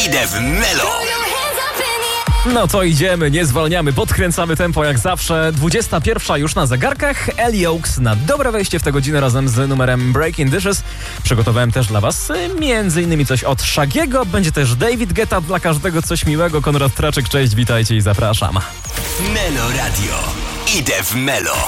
Idę w Melo. No to idziemy, nie zwalniamy, podkręcamy tempo jak zawsze. 21 już na zegarkach. Ellie Oaks na dobre wejście w tę godzinę razem z numerem Breaking Dishes. Przygotowałem też dla was między innymi coś od Shaggy'ego. Będzie też David Guetta, dla każdego coś miłego. Konrad Traczyk, cześć, witajcie i zapraszam. Melo Radio. Idę w Melo.